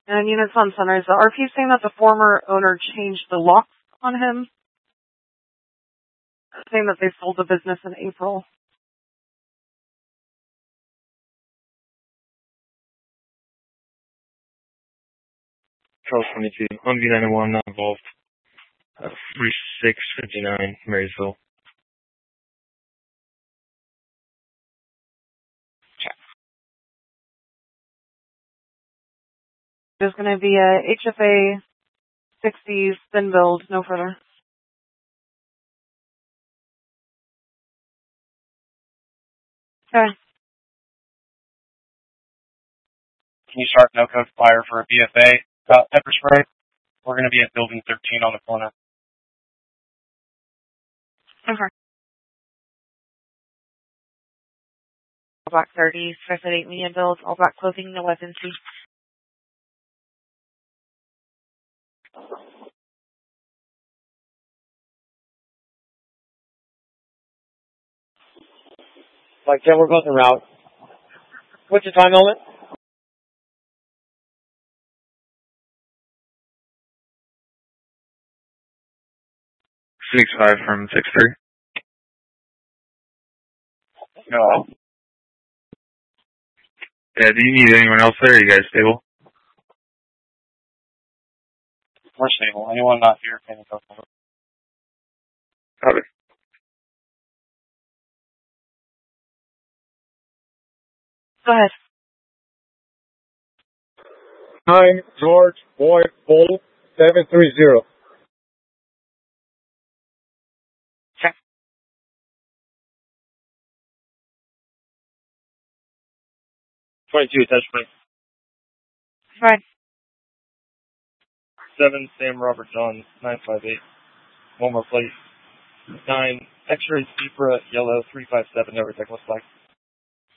And units on Sunrise, the RP is saying that the former owner changed the locks on him, saying that they sold the business in April. Charles 22, on V91, not involved. 3659, Marysville. There's going to be a HFA 60 spin build, no further. Okay. Can you start no code fire for a BFA pepper spray? We're going to be at building 13 on the corner. Okay. All black 30, 5'8" medium build, all black clothing, no weapons. Like 10, we're both en route. What's your time element? 65 from 63. No. Yeah, do you need anyone else there? Are you guys stable? We're stable. Anyone not here can go for it. Copy. Go ahead. 9 George Boy Bull 730. Check. 22, touch point. Fine. 7 Sam Robert John 958. One more plate. 9 X-ray Zebra yellow 357 overtake. What's like?